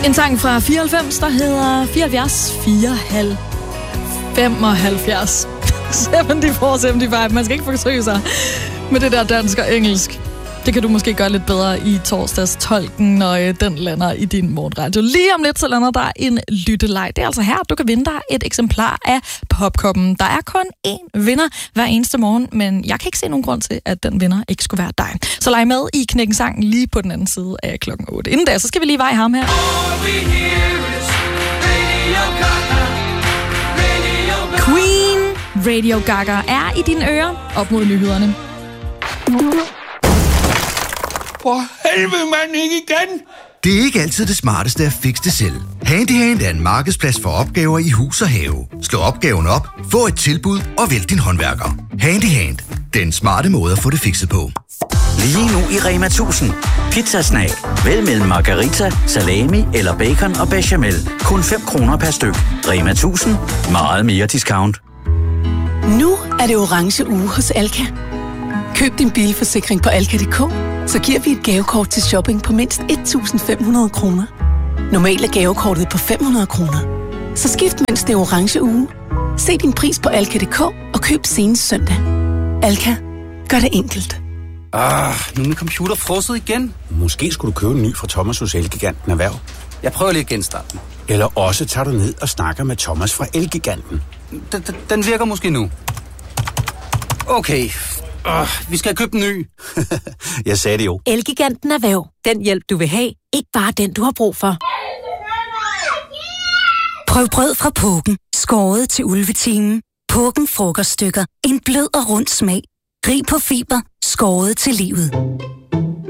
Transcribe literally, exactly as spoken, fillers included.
En sang fra fireoghalvfems, der hedder fireoghalvfjerds fireoghalvfems femoghalvfjerds. syvoghalvfjerds femoghalvfems. Man skal ikke forsøge sig med det der dansk og engelsk. Det kan du måske gøre lidt bedre i torsdags tolken, når den lander i din morgenradio. Lige om lidt, så lander der en lytteleg. Det er altså her, du kan vinde dig et eksemplar af Popkoppen. Der er kun én vinder hver eneste morgen, men jeg kan ikke se nogen grund til, at den vinder ikke skulle være dig. Så leg med i Knækken Sang lige på den anden side af klokken otte. Inden da, så skal vi lige veje ham her. Queen Radio Gaga er i dine ører op mod nyhederne. For helvede, mand, ikke igen! Det er ikke altid det smarteste at fikse det selv. Handyhand er en markedsplads for opgaver i hus og have. Slå opgaven op, få et tilbud og vælg din håndværker. Handyhand. Den smarte måde at få det fikset på. Lige nu i Rema tusind. Pizzasnack. Vælg mellem margarita, salami eller bacon og bechamel. Kun fem kroner per styk. Rema tusind. Meget mere discount. Nu er det orange uge hos Alka. Køb din bilforsikring på alka punktum d k, så giver vi et gavekort til shopping på mindst et tusind fem hundrede kroner. Normalt er gavekortet på fem hundrede kroner. Så skift mens det er orange uge. Se din pris på alka punktum d k og køb senest søndag. Alka. Gør det enkelt. Ah, nu er min computer frosset igen. Måske skulle du købe en ny fra Thomas hos Elgiganten Erhverv. Jeg prøver lige at genstarte den. Eller også tager du ned og snakker med Thomas fra Elgiganten. Den, den virker måske nu. Okay. Uh, vi skal have købt en ny. Jeg sagde det jo. Elgiganten Erhverv. Den hjælp, du vil have. Ikke bare den, du har brug for. Prøv brød fra Pågen. Skåret til ulvetimen. Pågen frokoststykker. En blød og rund smag. Rig på fiber. Skåret til livet.